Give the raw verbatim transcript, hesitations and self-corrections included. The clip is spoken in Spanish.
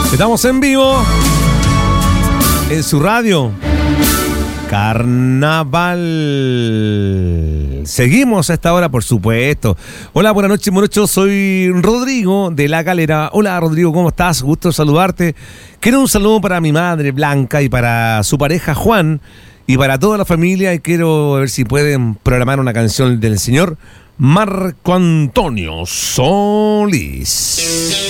Estamos en vivo en su radio Carnaval. Seguimos a esta hora, por supuesto. Hola, buenas noches, morochos. Soy Rodrigo de La Calera. Hola, Rodrigo, ¿cómo estás? Gusto saludarte. Quiero un saludo para mi madre, Blanca, y para su pareja, Juan, y para toda la familia. Y quiero ver si pueden programar una canción del señor Marco Antonio Solís.